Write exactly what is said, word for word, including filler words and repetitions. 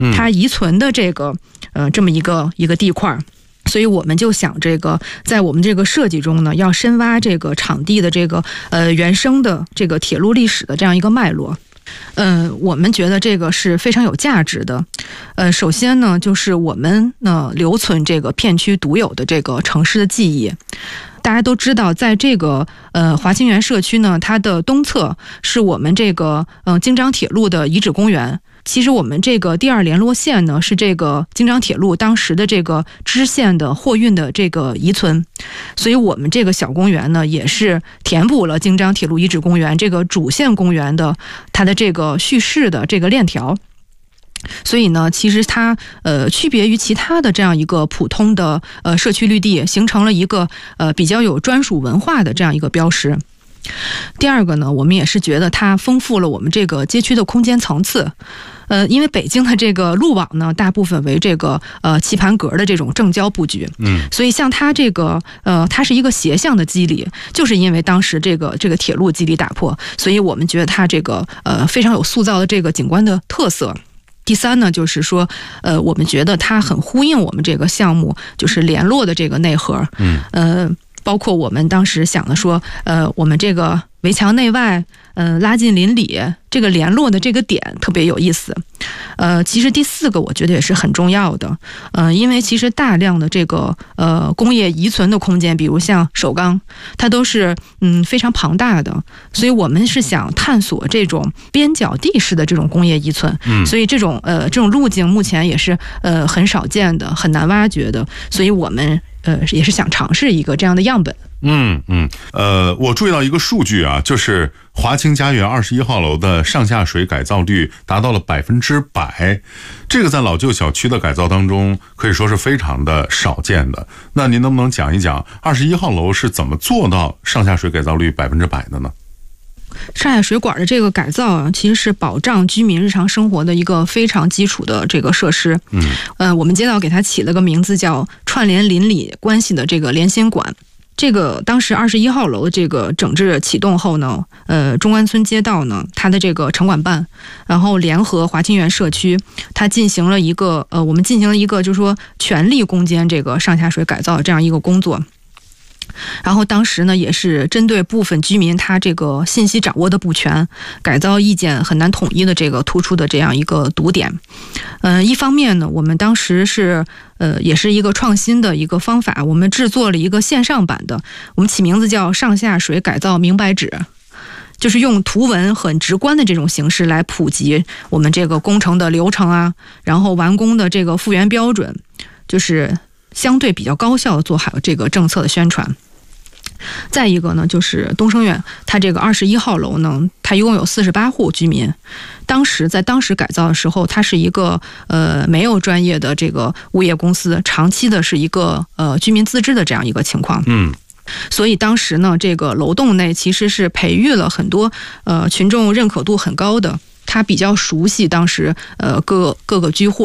它遗存的这个呃这么一个一个地块。所以我们就想，这个在我们这个设计中呢，要深挖这个场地的这个呃原生的这个铁路历史的这样一个脉络。嗯、呃，我们觉得这个是非常有价值的。呃，首先呢，就是我们呢留存这个片区独有的这个城市的记忆。大家都知道，在这个呃华清园社区呢，它的东侧是我们这个呃京张铁路的遗址公园。其实我们这个第二联络线呢，是这个京张铁路当时的这个支线的货运的这个遗存，所以我们这个小公园呢，也是填补了京张铁路遗址公园这个主线公园的它的这个叙事的这个链条。所以呢，其实它呃区别于其他的这样一个普通的呃社区绿地，形成了一个呃比较有专属文化的这样一个标识。第二个呢，我们也是觉得它丰富了我们这个街区的空间层次。呃，因为北京的这个路网呢，大部分为这个呃棋盘格的这种正交布局，嗯，所以像它这个呃，它是一个斜向的肌理，就是因为当时这个这个铁路肌理打破，所以我们觉得它这个呃非常有塑造的这个景观的特色。第三呢，就是说，呃，我们觉得它很呼应我们这个项目就是联络的这个内核，嗯，呃。包括我们当时想的说，呃，我们这个围墙内外，呃，拉近邻里，这个联络的这个点特别有意思。呃，其实第四个我觉得也是很重要的，呃，因为其实大量的这个呃工业遗存的空间，比如像首钢，它都是嗯非常庞大的，所以我们是想探索这种边角地式的这种工业遗存，嗯，所以这种呃这种路径目前也是呃很少见的，很难挖掘的，所以我们。呃，也是想尝试一个这样的样本。 嗯嗯，呃，我注意到一个数据啊，就是华清家园二十一号楼的上下水改造率达到了百分之百，这个在老旧小区的改造当中可以说是非常的少见的。那您能不能讲一讲二十一号楼是怎么做到上下水改造率百分之百的呢？ 上下水管的这个改造啊，其实是保障居民日常生活的一个非常基础的这个设施。嗯，呃，我们街道给它起了个名字叫串联邻里关系的这个联心管。这个当时二十一号楼的这个整治启动后呢，呃，中关村街道呢，它的这个城管办，然后联合华清园社区，它进行了一个呃，我们进行了一个就是说全力攻坚这个上下水改造的这样一个工作。然后当时呢，也是针对部分居民他这个信息掌握的不全，改造意见很难统一的这个突出的这样一个堵点。嗯、呃，一方面呢，我们当时是呃，也是一个创新的一个方法，我们制作了一个线上版的，我们起名字叫上下水改造明白纸。就是用图文很直观的这种形式来普及我们这个工程的流程啊，然后完工的这个复原标准，就是相对比较高效的做好这个政策的宣传。再一个呢，就是东升苑，它这个二十一号楼呢，它一共有四十八户居民。当时在当时改造的时候，它是一个呃没有专业的这个物业公司，长期的是一个呃居民自治的这样一个情况。嗯。所以当时呢，这个楼栋内其实是培育了很多呃群众认可度很高的，他比较熟悉当时呃各各个居户